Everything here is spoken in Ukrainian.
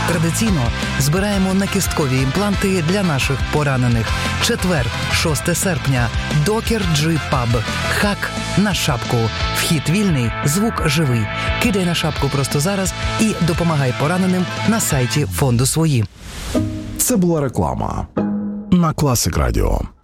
Традиційно збираємо накісткові імпланти для наших поранених. Четвер, 6 серпня. Докер Джи Паб. Хак на шапку. Вхід вільний, звук живий. Кидай на шапку просто зараз і допомагай пораненим на сайті фонду «Свої». Це була реклама на Класик Радіо.